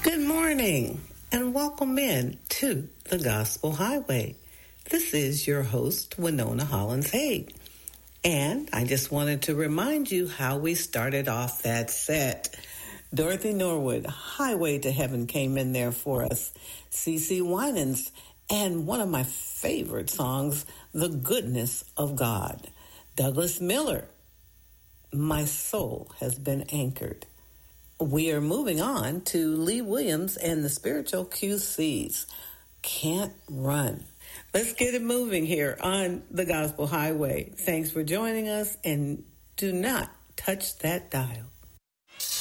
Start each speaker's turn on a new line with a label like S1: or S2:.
S1: Good morning and welcome in to the Gospel Highway. This is your host, Winona Hollins Haig. And I just wanted to remind you how we started off that set. Dorothy Norwood, Highway to Heaven came in there for us. CeCe Winans, and one of my favorite songs, The Goodness of God. Douglas Miller, My Soul Has Been Anchored. We are moving on to Lee Williams and the Spiritual QCs. Can't Run. Let's get it moving here on the Gospel Highway. Thanks for joining us, and do not touch that dial.